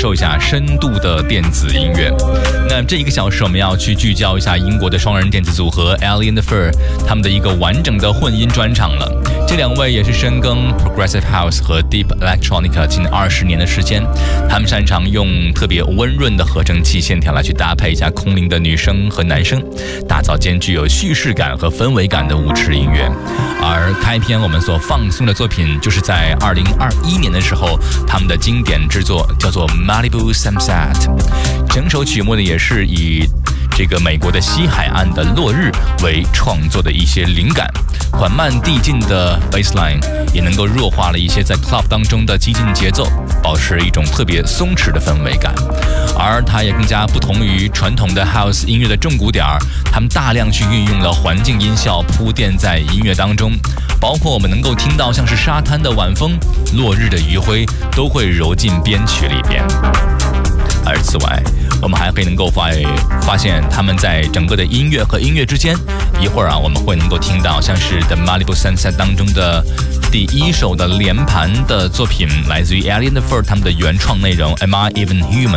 受一下深度的电子音乐。那这1个小时我们要去聚焦一下英国的双人电子组合 Aly and Fur 他们的一个完整的混音专场了。这2位也是深耕 Progressive House 和 Deep Electronica 近20年的时间，他们擅长用特别温润的合成器线条来去搭配一下空灵的女声和男声，打造兼具有叙事感和氛围感的舞池音乐。而开篇我们所放送的作品就是在2021年的时候他们的经典之作，叫做 Malibu Sunset。 整首曲目呢也是以这个美国的西海岸的落日为创作的一些灵感，缓慢递进的 bassline 也能够弱化了一些在 club 当中的激进节奏，保持一种特别松弛的氛围感。而它也更加不同于传统的 house 音乐的重鼓点，他们大量去运用了环境音效铺垫在音乐当中，包括我们能够听到像是沙滩的晚风、落日的余晖都会揉进编曲里边。而此外我们还可以能够发现他们在整个的音乐和音乐之间，一会儿我们会能够听到像是 The Malibu Sunset 当中的第1首的连盘的作品，来自于 Aly and Fur 他们的原创内容 Am I Even Human。